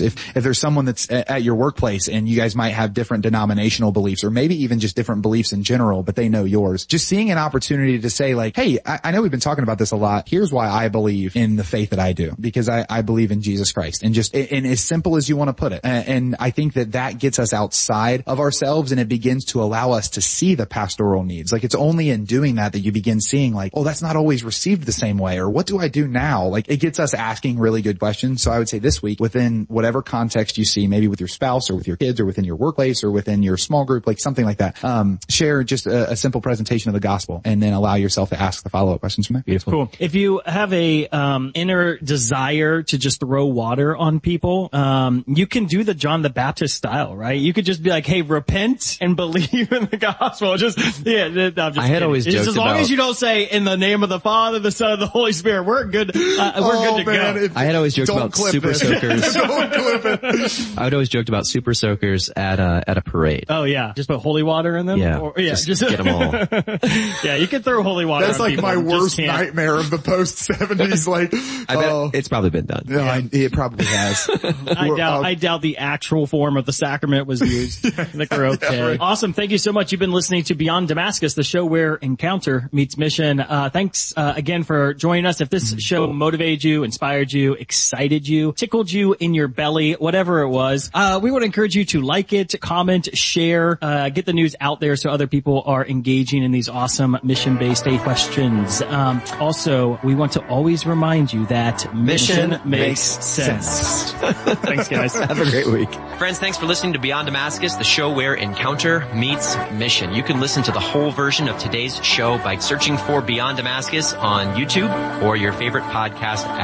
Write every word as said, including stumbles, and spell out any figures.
If, if there's someone that's at your workplace and you guys might have different denominational beliefs, or maybe even just different beliefs in general, but they know yours, just seeing an opportunity to say like, hey, I, I know we've been talking about this a lot. Here's why I believe in the faith that I do, because I, I believe in Jesus Christ, and just, and as simple as you want to put it. And, and I think that that gets us outside of ourselves, and it begins to allow us to see the pastoral needs. Like, it's only in doing that that you begin seeing like, oh, that's not always received the same way, or what do I do now? Like, it gets us asking really good questions. So I would say this week, within whatever context you see, maybe with your spouse or with your kids or within your workplace or within your small group, like something like that, um, share just a, a simple presentation of the gospel, and then allow yourself to ask the follow-up questions from there. Beautiful. Cool. If you have a um inner desire to just throw water on people, um you can do the John the Baptist style, right? You could just be like, hey, repent and believe in the gospel. Just, yeah, no, I'm just I had kidding. always Just joked as long about, as you don't say in the name of the Father, the Son, and the Holy Spirit, we're good. Uh, we're Oh, good to man, go. if- I had always joked Don't about clip super it. soakers. Don't clip it. I would always joked about super soakers at a, at a parade. Oh yeah, just put holy water in them. Yeah, or, yeah, just just get 'em all. Yeah, you can throw holy water. That's on like people, my you just worst can't. nightmare of the post seventies. Like, I bet oh, it's probably been done. no, I, it probably has. I We're, doubt, uh, I doubt the actual form of the sacrament was used. I think we're okay. Yeah, right. Awesome. Thank you so much. You've been listening to Beyond Damascus, the show where encounter meets mission. Uh, thanks, uh, again for joining us. If this show motivated you, inspired you, excited you, tickled you in your belly, whatever it was, uh, we would encourage you to like it, comment, share, uh, get the news out there so other people are engaging in these awesome mission-based faith questions. Um, also, we want to always remind you that mission, Mission makes makes sense. Thanks, guys. Have a great week. Friends, thanks for listening to Beyond Damascus, the show where encounter meets mission. You can listen to the whole version of today's show by searching for Beyond Damascus on YouTube or your favorite podcast app.